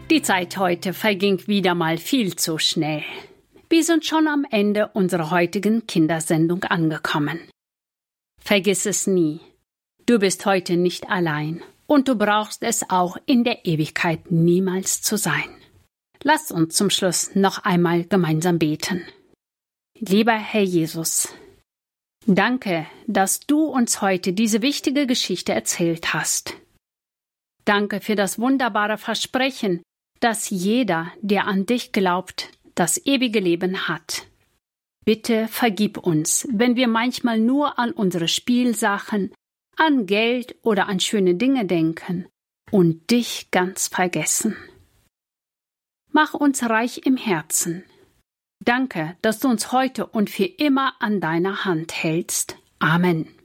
Die Zeit heute verging wieder mal viel zu schnell. Wir sind schon am Ende unserer heutigen Kindersendung angekommen. Vergiss es nie. Du bist heute nicht allein und du brauchst es auch in der Ewigkeit niemals zu sein. Lasst uns zum Schluss noch einmal gemeinsam beten. Lieber Herr Jesus, danke, dass du uns heute diese wichtige Geschichte erzählt hast. Danke für das wunderbare Versprechen, dass jeder, der an dich glaubt, das ewige Leben hat. Bitte vergib uns, wenn wir manchmal nur an unsere Spielsachen, an Geld oder an schöne Dinge denken und dich ganz vergessen. Mach uns reich im Herzen. Danke, dass du uns heute und für immer an deiner Hand hältst. Amen.